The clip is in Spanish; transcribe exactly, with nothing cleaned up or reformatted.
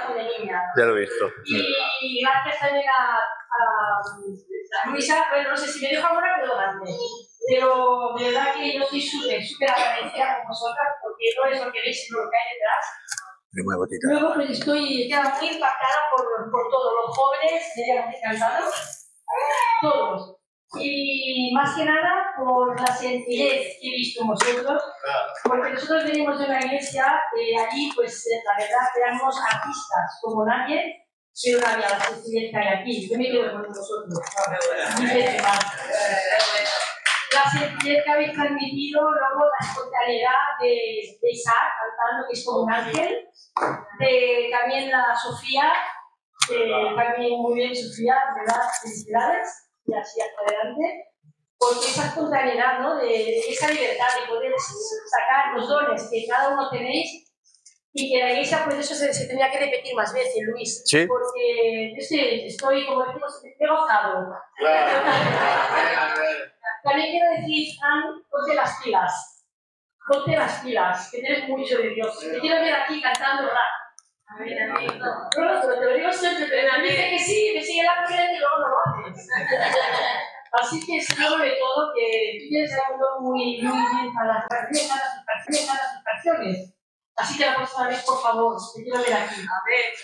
igual de niña. Ya lo he visto. Y gracias también a, a, a Luisa, bueno, no sé si me dejo alguna, pero grande. Pero de verdad que yo estoy súper, súper agradecida con vosotras, porque no es lo que veis, sino lo que hay detrás. Muy bonita. Luego pues estoy queda muy impactada por, por todos los jóvenes, me han encantado, todos. Y más que nada por la sencillez que he visto en vosotros, porque nosotros venimos de una iglesia que allí, pues la verdad, éramos artistas como nadie, pero no había la sencillez que hay aquí. Yo me quedo con vosotros. La sencillez que habéis transmitido, luego la espontaneidad de, de Isaac cantando, que es como un ángel, de también la Sofía, que también muy bien, Sofía, ¿verdad? Felicidades. Y así hasta adelante, porque esa espontaneidad, ¿no? de, de esa libertad de poder sacar los dones que cada uno tenéis y que la iglesia, pues eso se, se tendría que repetir más veces, Luis, ¿Sí? porque yo estoy, estoy como decimos, he gozado. También quiero decir, Fran, ponte las pilas, ponte las pilas, que tienes mucho de Dios. Te quiero ver aquí cantando rap. A ver, a mí, no, no, pero te lo digo siempre, pero me dice que sí, me sigue la corriente y luego no lo haces. Así que seguro de todo que tú tienes algo muy, muy bien para las canciones, para las canciones. Así que la próxima vez, por favor, te quiero ver aquí. A ver.